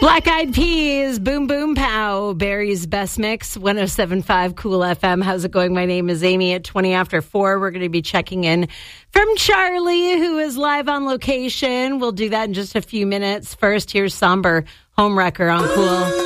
Black Eyed Peas, Boom Boom Pow, Barry's Best Mix, 107.5 Cool FM. How's it going? My name is Amy. At 20 after 4, we're going to be checking in from Charlie, who is live on location. We'll do that in just a few minutes. First, here's Somber Homewrecker on Cool.